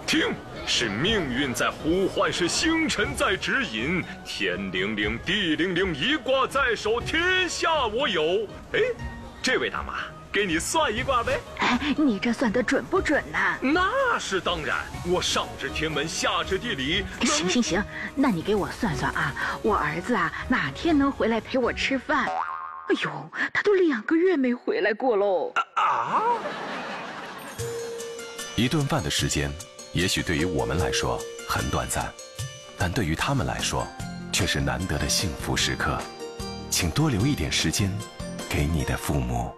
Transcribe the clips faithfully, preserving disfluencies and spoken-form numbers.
听，是命运在呼唤，是星辰在指引。天灵灵，地灵灵，一卦在手，天下我有。哎，这位大妈，给你算一卦呗。 哎，你这算得准不准呢？ 那是当然，我上知天文，下知地理。 行行行，那你给我算算啊，我儿子啊哪天能回来陪我吃饭？哎呦，他都两个月没回来过喽。 啊！ 一顿饭的时间，也许对于我们来说很短暂，但对于他们来说，却是难得的幸福时刻。请多留一点时间给你的父母。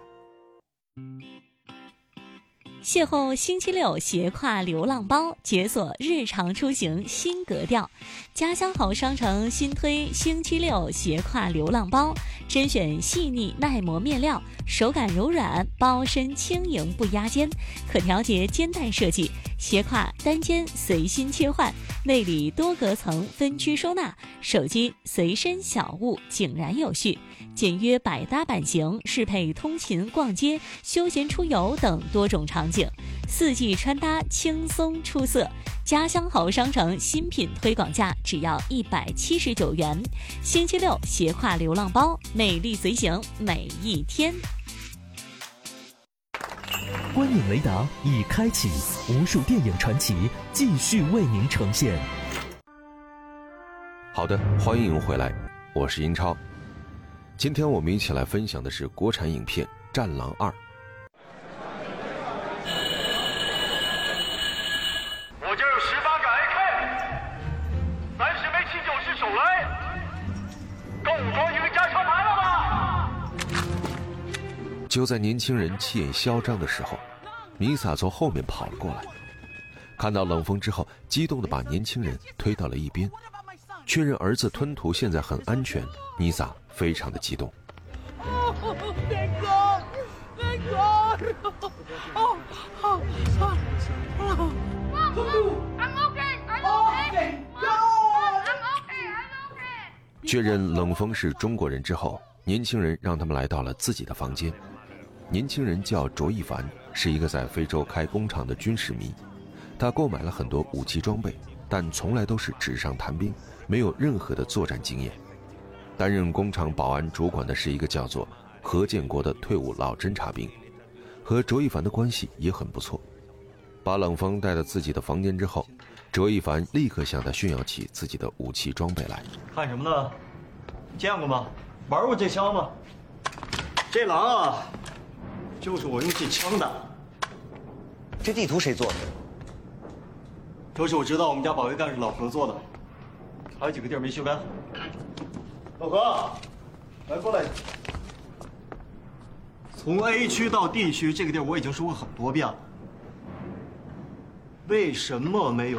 邂逅星期六斜挎流浪包，解锁日常出行新格调。家乡好商城新推星期六斜挎流浪包，甄选细腻耐磨面料，手感柔软，包身轻盈不压肩，可调节肩带设计，斜挎单肩随心切换，内里多隔层分区收纳，手机随身小物井然有序，简约百搭版型，适配通勤、逛街、休闲出游等多种场景，四季穿搭轻松出色。家乡好商城新品推广价只要一百七十九元，星期六斜挎流浪包，美丽随行每一天。 观影雷达已开启，无数电影传奇继续为您呈现。 好的，欢迎回来，我是英超。今天我们一起来分享的是国产影片《战狼二》。 我这有十八个 A K， 三十枚七九式手雷，够装一个加长盘了吧？ 就在年轻人气焰嚣张的时候，弥撒从后面跑了过来，看到冷风之后，激动地把年轻人推到了一边，确认儿子吞吐现在很安全。弥撒非常的激动。 天哥，天哥，哦哦哦哦 I'm okay, I'm okay, I'm okay, I'm okay。 确认冷风是中国人之后，年轻人让他们来到了自己的房间。年轻人叫卓一凡，是一个在非洲开工厂的军事迷，他购买了很多武器装备，但从来都是纸上谈兵，没有任何的作战经验。担任工厂保安主管的是一个叫做何建国的退伍老侦察兵，和卓一凡的关系也很不错。把冷风带到自己的房间之后，卓一凡立刻向他炫耀起自己的武器装备来。 看什么呢？见过吗？玩过这枪吗？这狼啊，就是我用这枪的。 这地图谁做的？ 都是我知道我们家保卫干事老何做的，还有几个地儿没修干。老何，来过来。从 A 区到 D 区这个地儿我已经说过很多遍了，为什么没有